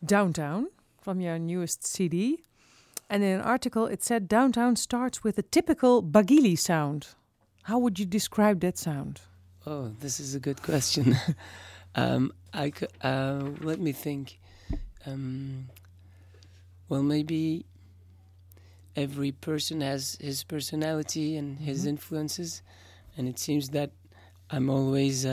Downtown from your newest CD. And in an article, it said Downtown starts with a typical Bagili sound. How would you describe that sound? Oh, this is a good question. Let me think. Well, maybe every person has his personality and his influences, and it seems that I'm always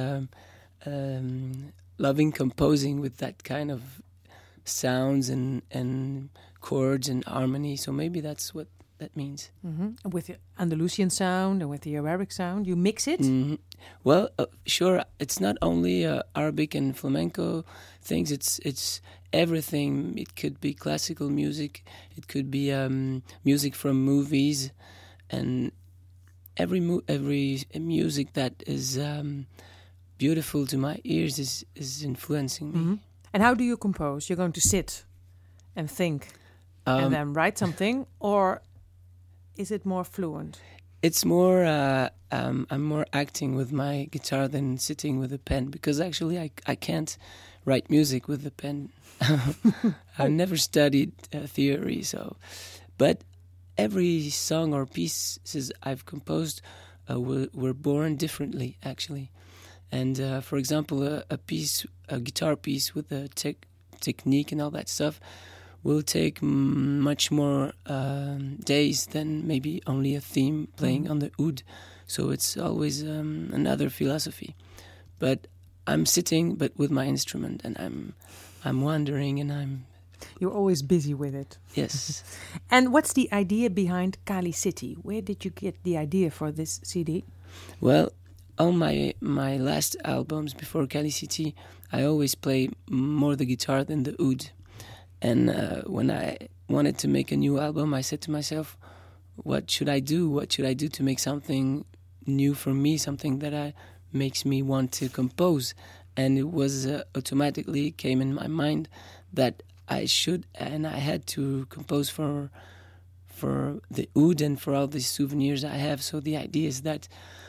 loving composing with that kind of sounds and chords and harmony. So maybe that's what that means. With the Andalusian sound and with the Arabic sound, you mix it? Well, sure. It's not only Arabic and flamenco things. It's everything. It could be classical music. It could be music from movies, and every music that is beautiful to my ears is influencing me. And how do you compose? You're going to sit and think and then write something, or is it more fluent? It's more, I'm more acting with my guitar than sitting with a pen, because actually I can't write music with a pen. I never studied theory, but every song or pieces I've composed were born differently, actually. And for example, a guitar piece with a technique and all that stuff will take much more days than maybe only a theme playing on the oud. So it's always another philosophy. But I'm sitting, but with my instrument, and I'm wandering, and You're always busy with it. Yes. And what's the idea behind Kali City? Where did you get the idea for this CD? Well, on my last albums before Kali City, I always play more the guitar than the oud. And when I wanted to make a new album, I said to myself, what should I do? What should I do to make something new for me, something that makes me want to compose? And it was automatically came in my mind that I should and I had to compose for the oud and for all the souvenirs I have. So the idea is that